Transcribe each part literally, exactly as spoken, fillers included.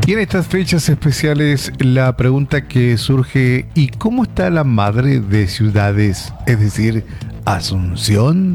Y en estas fechas especiales, la pregunta que surge: ¿y cómo está la madre de ciudades? Es decir, Asunción.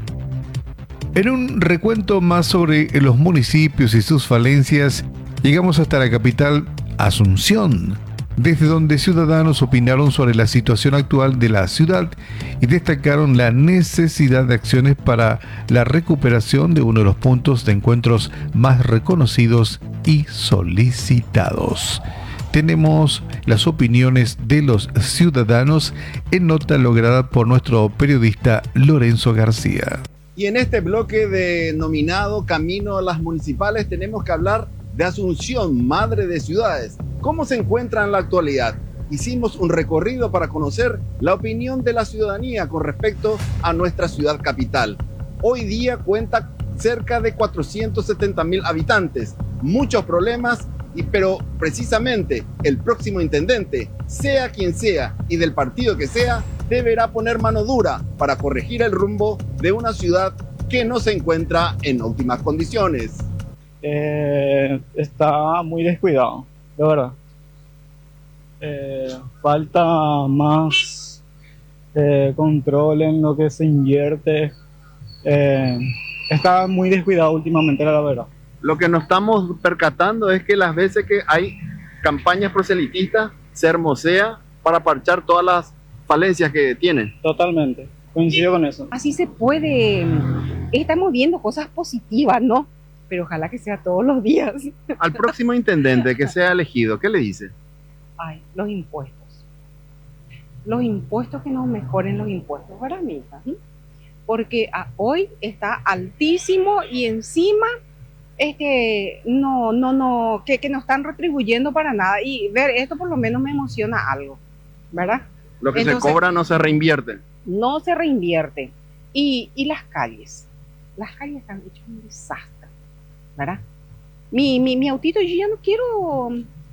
En un recuento más sobre los municipios y sus falencias, llegamos hasta la capital, Asunción, desde donde ciudadanos opinaron sobre la situación actual de la ciudad y destacaron la necesidad de acciones para la recuperación de uno de los puntos de encuentros más reconocidos y solicitados. Tenemos las opiniones de los ciudadanos en nota lograda por nuestro periodista Lorenzo García. Y en este bloque denominado Camino a las Municipales tenemos que hablar de Asunción, madre de ciudades. ¿Cómo se encuentra en la actualidad? Hicimos un recorrido para conocer la opinión de la ciudadanía con respecto a nuestra ciudad capital. Hoy día cuenta cerca de cuatrocientos setenta mil habitantes, muchos problemas, y, pero precisamente el próximo intendente, sea quien sea y del partido que sea, deberá poner mano dura para corregir el rumbo de una ciudad que no se encuentra en óptimas condiciones. Eh, está muy descuidado, de verdad. Eh, falta más eh, control en lo que se invierte. Eh, está muy descuidado últimamente, la verdad. Lo que nos estamos percatando es que las veces que hay campañas proselitistas se hermosea para parchar todas las falencias que tiene. Totalmente, coincido con eso. Así se puede. Estamos viendo cosas positivas, ¿no? Pero ojalá que sea todos los días. Al próximo intendente que sea elegido, ¿qué le dice? Ay, los impuestos. Los impuestos, que nos mejoren los impuestos para mí. ¿Sí? Porque a, hoy está altísimo y encima este, no, no, no, que, que no están retribuyendo para nada. Y ver esto por lo menos me emociona algo, ¿verdad? Lo que Entonces, se cobra no se reinvierte. No se reinvierte. Y, y las calles. Las calles están hechas un desastre, ¿verdad? Mi, mi, mi autito yo ya no quiero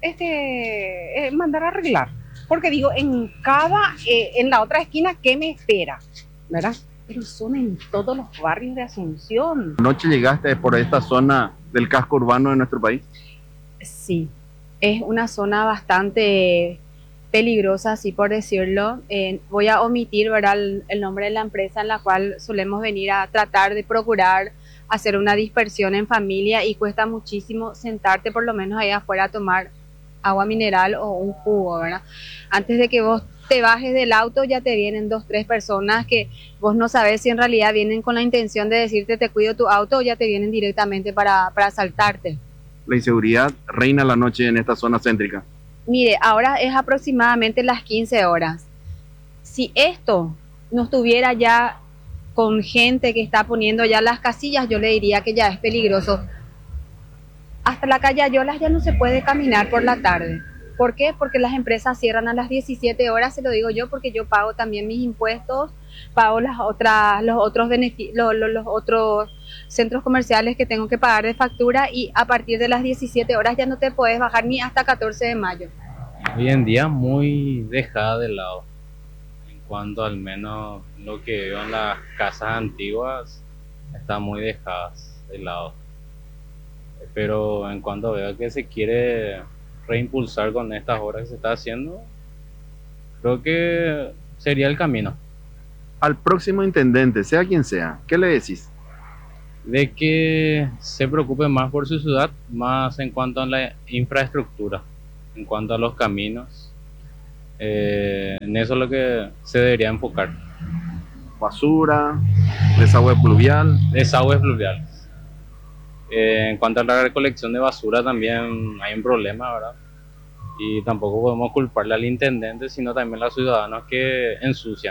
este, eh, mandar a arreglar. Porque digo, en cada, eh, en la otra esquina, ¿qué me espera? ¿Verdad? Pero son en todos los barrios de Asunción. ¿Anoche llegaste por esta zona del casco urbano de nuestro país? Sí, es una zona bastante peligrosa, así por decirlo. Eh, voy a omitir, ¿verdad?, el, el nombre de la empresa en la cual solemos venir a tratar de procurar hacer una dispersión en familia, y cuesta muchísimo sentarte por lo menos ahí afuera a tomar agua mineral o un jugo, ¿verdad? Antes de que vos te bajes del auto ya te vienen dos, tres personas que vos no sabes si en realidad vienen con la intención de decirte te cuido tu auto, o ya te vienen directamente para, para asaltarte. La inseguridad reina la noche en esta zona céntrica. Mire, ahora es aproximadamente las quince horas. Si esto no estuviera ya con gente que está poniendo ya las casillas, yo le diría que ya es peligroso. Hasta la calle Ayolas ya no se puede caminar por la tarde. ¿Por qué? Porque las empresas cierran a las diecisiete horas, se lo digo yo, porque yo pago también mis impuestos, pago las otras, los otros beneficios, los, los, los otros centros comerciales que tengo que pagar de factura, y a partir de las diecisiete horas ya no te puedes bajar ni hasta catorce de mayo. Hoy en día muy dejada de lado, en cuanto al menos lo que veo en las casas antiguas, está muy dejadas de lado. Pero en cuanto veo que se quiere reimpulsar con estas obras que se está haciendo, creo que sería el camino. Al próximo intendente, sea quien sea, ¿qué le decís? De que se preocupe más por su ciudad, más en cuanto a la infraestructura, en cuanto a los caminos. Eh, en eso es lo que se debería enfocar. Basura, desagüe pluvial. Desagües pluviales. Eh, en cuanto a la recolección de basura también hay un problema, ¿verdad? Y tampoco podemos culparle al intendente, sino también a los ciudadanos que ensucian.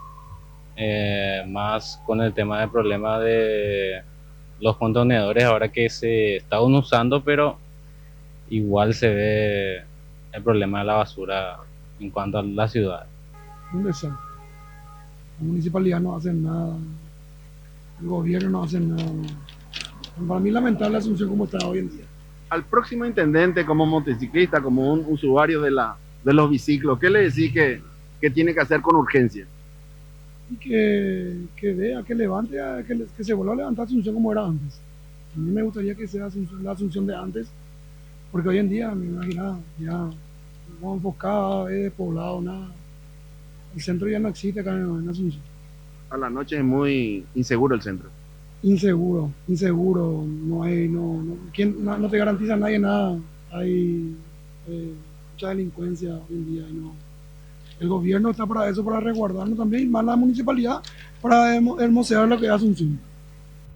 Eh, más con el tema del problema de los contenedores ahora que se están usando, pero igual se ve el problema de la basura en cuanto a la ciudad. Un desastre. La municipalidad no hace nada, el gobierno no hace nada. Para mí lamentable la Asunción como está hoy en día. Al próximo intendente, como motociclista, como un usuario de, la, de los biciclos, ¿qué le decís que, que tiene que hacer con urgencia? Y que, que vea, que levante, que, que se vuelva a levantar Asunción como era antes. A mí me gustaría que sea Asunción, la Asunción de antes, Porque hoy en día, me imagino, ya no enfocado, es despoblado, nada. El centro ya no existe acá en, en Asunción. A la noche es muy inseguro el centro. Inseguro, inseguro, no hay, no, no, ¿quién, no, no te garantiza nadie nada. Hay eh, mucha delincuencia hoy en día y no. El gobierno está para eso, para resguardarnos también, más la municipalidad para hermo- hermosear lo que es Asunción.